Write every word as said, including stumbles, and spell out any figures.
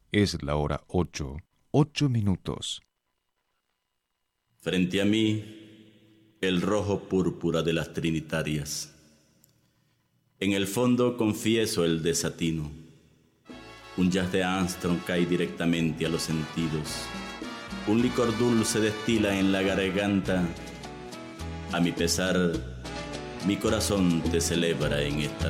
Es la hora ocho, ocho minutos. Frente a mí, el rojo púrpura de las trinitarias. En el fondo confieso el desatino. Un jazz de Armstrong cae directamente a los sentidos. Un licor dulce destila en la garganta. A mi pesar, mi corazón te celebra en esta